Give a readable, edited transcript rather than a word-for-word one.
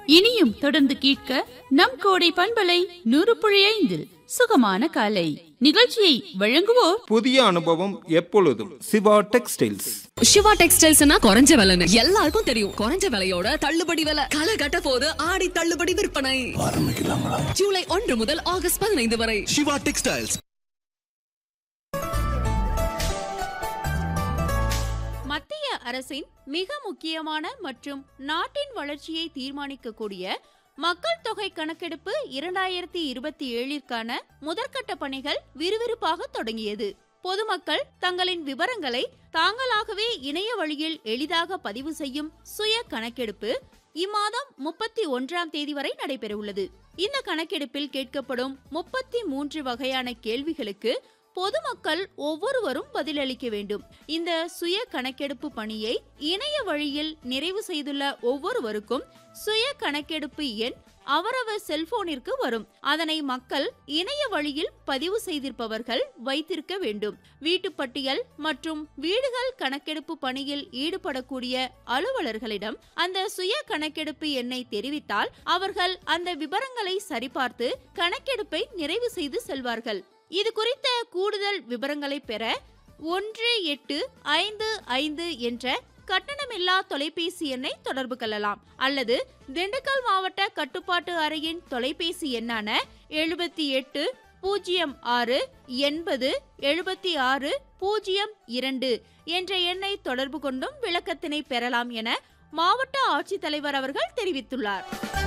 இனியும் தொடர்ந்து கேட்க நம் கோடை பண்பலை 100.5 சுகமான காலை நிகழ்ச்சியை வழங்குவோர் புதிய அனுபவம் எப்பொழுதும் சிவா டெக்ஸ்டைல்ஸ். சிவா டெக்ஸ்டைல்ஸ்னா குறைஞ்ச விலைன்னு எல்லாருக்கும் தெரியும். குறைஞ்ச விலையோட தள்ளுபடி விலை களை கட்ட போது ஆடி தள்ளுபடி விற்பனை ஆரம்பிக்கலாங்களா? ஜூலை 1 முதல் ஆகஸ்ட் 15 வரை. சிவா டெக்ஸ்டைல்ஸ். மத்திய அரசின் மிக முக்கியமான மற்றும் நாட்டின் வளர்ச்சியை தீர்மானிக்கக்கூடிய மக்கள் தொகை கணக்கெடுப்பு 2027ற்கான முதற்கட்ட பணிகள் விறுவிறுப்பாக தொடங்கியது. பொதுமக்கள் தங்களின் விவரங்களை தாங்களாகவே இணைய வழியில் எளிதாக பதிவு செய்யும் சுய கணக்கெடுப்பு இம்மாதம் 31ஆம் தேதி வரை நடைபெறவுள்ளது. இந்த கணக்கெடுப்பில் கேட்கப்படும் 33 வகையான கேள்விகளுக்கு பொதுமக்கள் ஒவ்வொருவரும் பதிலளிக்க வேண்டும். இந்த சுய கணக்கெடுப்பு பணியை இணைய வழியில் நிறைவு செய்துள்ள ஒவ்வொருவருக்கும் சுய கணக்கெடுப்பு எண் அவரவர் செல்போனிற்கு வரும். அதனை மக்கள் இணைய வழியில் பதிவு செய்திருப்பவர்கள் வைத்திருக்க வேண்டும். வீட்டுப்பட்டியல் மற்றும் வீடுகள் கணக்கெடுப்பு பணியில் ஈடுபடக்கூடிய அலுவலர்களிடம் அந்த சுய கணக்கெடுப்பு எண்ணை தெரிவித்தால் அவர்கள் அந்த விவரங்களை சரிபார்த்து கணக்கெடுப்பை நிறைவு செய்து செல்வார்கள். இது குறித்த கூடுதல் விவரங்களை பெற 1855 என்ற கட்டணமில்லா தொலைபேசி எண்ணை தொடர்பு கொள்ளலாம். அல்லது திண்டுக்கல் மாவட்ட கட்டுப்பாட்டு அறையின் தொலைபேசி எண்ணான 78 06 80 76 02 என்ற எண்ணை தொடர்பு கொண்டும் விளக்கத்தினை பெறலாம் என மாவட்ட ஆட்சித்தலைவர் அவர்கள் தெரிவித்துள்ளார்.